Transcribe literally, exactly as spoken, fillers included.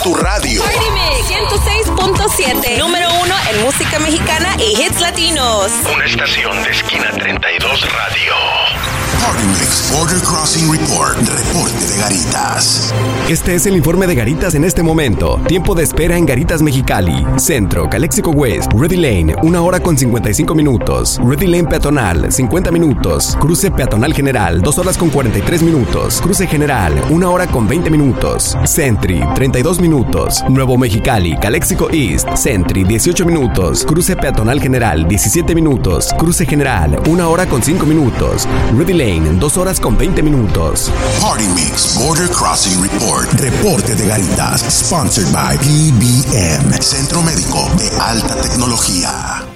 tu radio. Party Mix ciento seis punto siete, número uno en música mexicana y hits latinos. Una estación de Esquina treinta y dos Radio. Party Mix Border Crossing Report. Reporte de Garitas. Este es el informe de Garitas en este momento. Tiempo de espera en Garitas Mexicali. Centro, Calexico West, Ready Lane, una hora con cincuenta y cinco minutos. Ready Lane Peatonal, cincuenta minutos. Cruce Peatonal General, dos horas con cuarenta y tres minutos. Cruce General, una hora con veinte minutos. Sentry, treinta y dos minutos. Nuevo Mexicali, Calexico East, Sentry, dieciocho minutos. Cruce Peatonal General, diecisiete minutos. Cruce General, una hora con cinco minutos. Ready Lane, dos horas con veinte minutos. Party Mix Border Crossing Report. Reporte de Garitas. Sponsored by P B M, Centro Médico de Alta Tecnología.